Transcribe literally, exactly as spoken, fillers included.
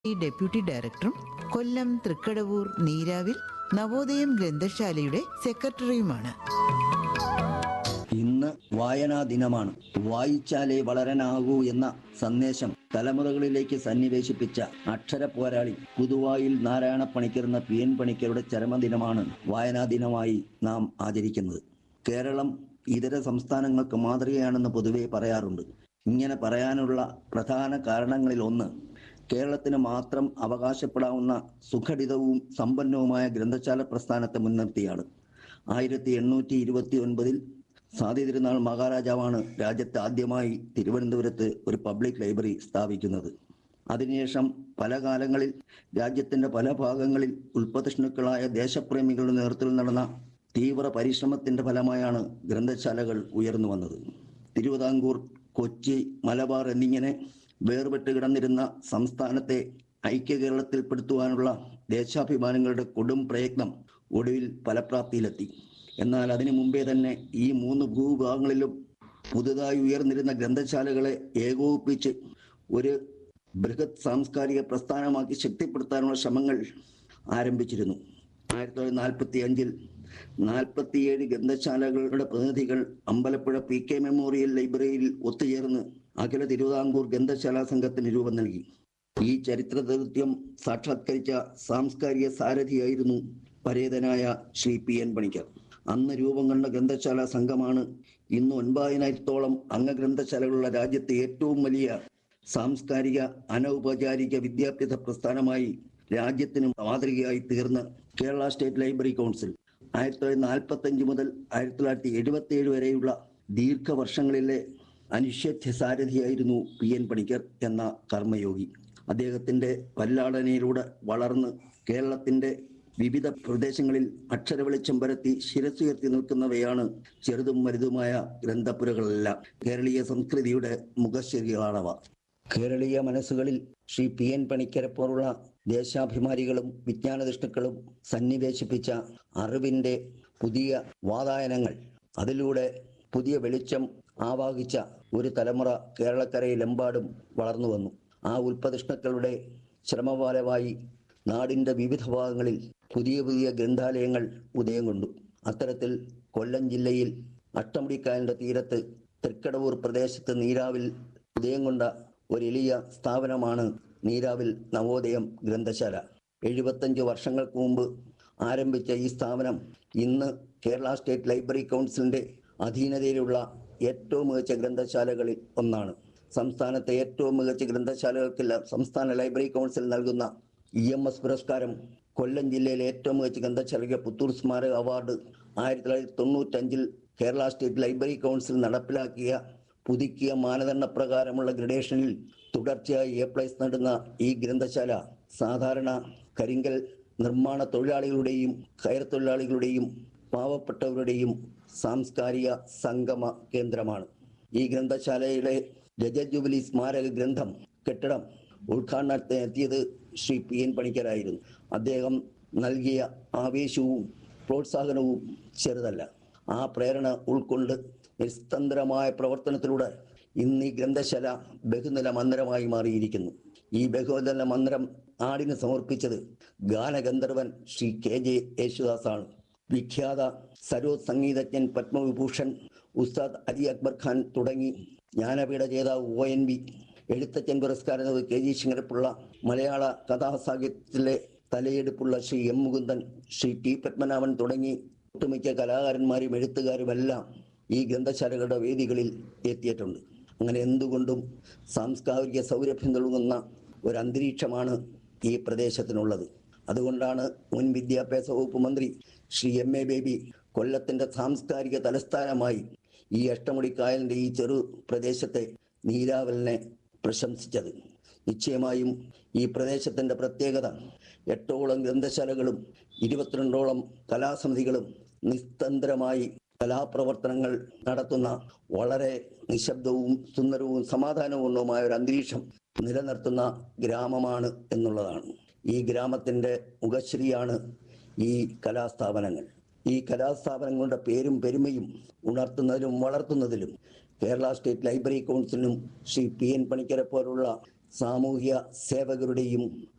Deputy ഡയറക്ടറും കൊല്ലം തൃക്കടവൂർ നീരാവിൽ നവോദയം ഗ്രന്ഥശാലയുടെ സെക്രട്ടറിയുമാണ്. ഇന്ന് വായനാ ദിനമാണ്. വായിച്ചാലേ വളരാനാകൂ എന്ന സന്ദേശം തലമുറകളിലേക്ക് സന്നിവേശിപ്പിച്ച അക്ഷര പോരാളി പുതുവായിൽ നാരായണ പണിക്കർ എന്ന പി എൻ പണിക്കരുടെ ചരമദിനമാണ് വായനാ ദിനമായി നാം ആചരിക്കുന്നത്. കേരളം ഇതര സംസ്ഥാനങ്ങൾക്ക് മാതൃകയാണെന്ന് പൊതുവെ പറയാറുണ്ട്. ഇങ്ങനെ പറയാനുള്ള പ്രധാന കാരണങ്ങളിൽ ഒന്ന് കേരളത്തിന് മാത്രം അവകാശപ്പെടാവുന്ന സുഘടിതവും സമ്പന്നവുമായ ഗ്രന്ഥശാല പ്രസ്ഥാനത്തെ മുൻനിർത്തിയാണ്. ആയിരത്തി എണ്ണൂറ്റി ഇരുപത്തി ഒൻപതിൽ സാദി തിരുനാൾ മഹാരാജാവാണ് രാജ്യത്ത് ആദ്യമായി തിരുവനന്തപുരത്ത് ഒരു പബ്ലിക് ലൈബ്രറി സ്ഥാപിക്കുന്നത്. അതിനുശേഷം പല കാലങ്ങളിൽ രാജ്യത്തിന്റെ പല ഭാഗങ്ങളിൽ ഉൽപ്പതിഷ്ണുക്കളായ ദേശപ്രേമികളുടെ നേതൃത്വത്തിൽ നടന്ന തീവ്ര പരിശ്രമത്തിന്റെ ഫലമായാണ് ഗ്രന്ഥശാലകൾ ഉയർന്നു വന്നത്. തിരുവിതാംകൂർ, കൊച്ചി, മലബാർ എന്നിങ്ങനെ വേർപെട്ട് കിടന്നിരുന്ന സംസ്ഥാനത്തെ ഐക്യ കേരളത്തിൽപ്പെടുത്തുവാനുള്ള ദേശാഭിമാനങ്ങളുടെ കൊടും പ്രയത്നം ഒടുവിൽ ഫലപ്രാപ്തിയിലെത്തി. എന്നാൽ അതിനു മുമ്പേ തന്നെ ഈ മൂന്ന് ഭൂവിഭാഗങ്ങളിലും പുതുതായി ഉയർന്നിരുന്ന ഗ്രന്ഥശാലകളെ ഏകോപിപ്പിച്ച് ഒരു ബൃഹത് സാംസ്കാരിക പ്രസ്ഥാനമാക്കി ശക്തിപ്പെടുത്താനുള്ള ശ്രമങ്ങൾ ആരംഭിച്ചിരുന്നു. ആയിരത്തി തൊള്ളായിരത്തി നാൽപ്പത്തി അഞ്ചിൽ നാൽപ്പത്തിയേഴ് ഗ്രന്ഥശാലകളുടെ പ്രതിനിധികൾ അമ്പലപ്പുഴ പി കെ മെമ്മോറിയൽ ലൈബ്രറിയിൽ ഒത്തുചേർന്ന് അഖില തിരുവിതാംകൂർ ഗ്രന്ഥശാല സംഘത്തിന് രൂപം നൽകി. ഈ ചരിത്ര ദൗത്യം സാക്ഷാത്കരിച്ച സാംസ്കാരിക സാരഥിയായിരുന്നു പരേതനായ ശ്രീ പി എൻ പണിക്കർ. അന്ന് രൂപം കൊണ്ട ഗ്രന്ഥശാല സംഘമാണ് ഇന്ന് ഒൻപതിനായിരത്തോളം അംഗഗ്രന്ഥശാലകളുള്ള രാജ്യത്തെ ഏറ്റവും വലിയ സാംസ്കാരിക അനൗപചാരിക വിദ്യാഭ്യാസ പ്രസ്ഥാനമായി രാജ്യത്തിന് മാതൃകയായി തീർന്ന കേരള സ്റ്റേറ്റ് ലൈബ്രറി കൗൺസിൽ. ആയിരത്തി തൊള്ളായിരത്തി നാൽപ്പത്തി അഞ്ച് മുതൽ ആയിരത്തി തൊള്ളായിരത്തി എഴുപത്തി ഏഴ് വരെയുള്ള ദീർഘവർഷങ്ങളിലെ അനിശ്ചിത സാരഥിയായിരുന്നു പി എൻ പണിക്കർ എന്ന കർമ്മയോഗി. അദ്ദേഹത്തിന്റെ പല്ലാടനയിലൂടെ വളർന്ന് കേരളത്തിന്റെ വിവിധ പ്രദേശങ്ങളിൽ അക്ഷരവെളിച്ചം പരത്തി ശിരസുയർത്തി നിൽക്കുന്നവയാണ് ചെറുതും വലുതുമായ ഗ്രന്ഥപുരകളെല്ലാം. കേരളീയ സംസ്കൃതിയുടെ മുഖശ്ശേരികളാണവ. കേരളീയ മനസ്സുകളിൽ ശ്രീ പി എൻ പണിക്കരെ പോലുള്ള ദേശാഭിമാനികളും വിജ്ഞാനനിഷ്ഠുക്കളും സന്നിവേശിപ്പിച്ച അറിവിന്റെ പുതിയ വാതായനങ്ങൾ, അതിലൂടെ പുതിയ വെളിച്ചം ആവാഹിച്ച ഒരു തലമുറ കേരളക്കരയിലെമ്പാടും വളർന്നു വന്നു. ആ ഉൽപ്പതിഷ്ണുക്കളുടെ ശ്രമഫലമായി നാടിന്റെ വിവിധ ഭാഗങ്ങളിൽ പുതിയ പുതിയ ഗ്രന്ഥാലയങ്ങൾ ഉദയം കൊണ്ടു. അത്തരത്തിൽ കൊല്ലം ജില്ലയിൽ അഷ്ടമുടിക്കായലിന്റെ തീരത്ത് തൃക്കടവൂർ പ്രദേശത്ത് നീരാവിൽ ഉദയം കൊണ്ട ഒരു എളിയ സ്ഥാപനമാണ് നീരാവിൽ നവോദയം ഗ്രന്ഥശാല. എഴുപത്തഞ്ച് വർഷങ്ങൾക്ക് മുമ്പ് ആരംഭിച്ച ഈ സ്ഥാപനം ഇന്ന് കേരള സ്റ്റേറ്റ് ലൈബ്രറി കൗൺസിലിന്റെ അധീനതയിലുള്ള ഏറ്റവും മികച്ച ഗ്രന്ഥശാലകളിൽ ഒന്നാണ്. സംസ്ഥാനത്തെ ഏറ്റവും മികച്ച ഗ്രന്ഥശാലകൾക്കെല്ലാം സംസ്ഥാന ലൈബ്രറി കൗൺസിൽ നൽകുന്ന ഇ എം എസ് പുരസ്കാരം, കൊല്ലം ജില്ലയിലെ ഏറ്റവും മികച്ച ഗ്രന്ഥശാലയ്ക്ക് പുത്തൂർ സ്മാരക അവാർഡ്, ആയിരത്തി തൊള്ളായിരത്തി തൊണ്ണൂറ്റഞ്ചിൽ കേരള സ്റ്റേറ്റ് ലൈബ്രറി കൗൺസിൽ നടപ്പിലാക്കിയ പുതുക്കിയ മാനദണ്ഡ പ്രകാരമുള്ള ഗ്രഡേഷനിൽ തുടർച്ചയായി എ പ്ലസ് നേടുന്ന ഈ ഗ്രന്ഥശാല സാധാരണ കരിങ്കൽ നിർമ്മാണ തൊഴിലാളികളുടെയും കയർ തൊഴിലാളികളുടെയും പാവപ്പെട്ടവരുടെയും സാംസ്കാരിക സംഗമ കേന്ദ്രമാണ്. ഈ ഗ്രന്ഥശാലയുടെ രജത ജൂബിലി സ്മാരക ഗ്രന്ഥം കെട്ടിടം ഉദ്ഘാടനത്തിന് എത്തിയത് ശ്രീ പി എൻ പണിക്കരായിരുന്നു. അദ്ദേഹം നൽകിയ ആവേശവും പ്രോത്സാഹനവും ചെറുതല്ല. ആ പ്രേരണ ഉൾക്കൊണ്ട് നിസ്തന്ത്രമായ പ്രവർത്തനത്തിലൂടെ ഇന്ന് ഈ ഗ്രന്ഥശാല ബഹുനില മന്ദിരമായി മാറിയിരിക്കുന്നു. ഈ ബഹുനില മന്ദിരം നാടിന് സമർപ്പിച്ചത് ഗാനഗന്ധർവൻ ശ്രീ കെ ജെ യേശുദാസാണ്. വിഖ്യാത സരോദ് സംഗീതജ്ഞൻ പത്മവിഭൂഷൺ ഉസ്താദ് അലി അക്ബർ ഖാൻ തുടങ്ങി ജ്ഞാനപീഠ ജേതാവ് ഒ എൻ വി, എഴുത്തച്ഛൻ പുരസ്കാരം കെ ജി ശങ്കരപ്പിള്ള, മലയാള കഥാസാഹിത്യത്തിലെ തലയെടുപ്പുള്ള ശ്രീ എം മുകുന്ദൻ, ശ്രീ ടി പത്മനാഭൻ തുടങ്ങി ഒട്ടുമിക്ക കലാകാരന്മാരും എഴുത്തുകാരുമെല്ലാം ഈ ഗ്രന്ഥശാലകളുടെ വേദികളിൽ എത്തിയിട്ടുണ്ട്. അങ്ങനെ എന്തുകൊണ്ടും സാംസ്കാരിക സൗരഭ്യം നൽകുന്ന ഒരു അന്തരീക്ഷമാണ് ഈ പ്രദേശത്തിനുള്ളത്. അതുകൊണ്ടാണ് മുൻ വിദ്യാഭ്യാസ വകുപ്പ് മന്ത്രി ശ്രീ എം എ ബേബി കൊല്ലത്തിന്റെ സാംസ്കാരിക തലസ്ഥാനമായി ഈ അഷ്ടമുടിക്കായലിന്റെ ഈ ചെറു പ്രദേശത്തെ നീരാവലിനെ പ്രശംസിച്ചത്. നിശ്ചയമായും ഈ പ്രദേശത്തിന്റെ പ്രത്യേകത എട്ടോളം ഗ്രന്ഥശാലകളും ഇരുപത്തിരണ്ടോളം കലാസമിതികളും നിസ്തന്ത്രമായി കലാപ്രവർത്തനങ്ങൾ നടത്തുന്ന വളരെ നിശബ്ദവും സുന്ദരവും സമാധാനപൂർണവുമായ ഒരു അന്തരീക്ഷം നിലനിർത്തുന്ന ഗ്രാമമാണ് എന്നുള്ളതാണ്. ഈ ഗ്രാമത്തിന്റെ മുഖശ്രീയാണ് ഈ കലാസ്ഥാപനങ്ങൾ. ഈ കലാസ്ഥാപനങ്ങളുടെ പേരും പെരുമയും ഉണർത്തുന്നതിലും വളർത്തുന്നതിലും Kerala state library കൗൺസിലിനും Shri P N പണിക്കരെ പോലുള്ള സാമൂഹ്യ സേവകരുടെയും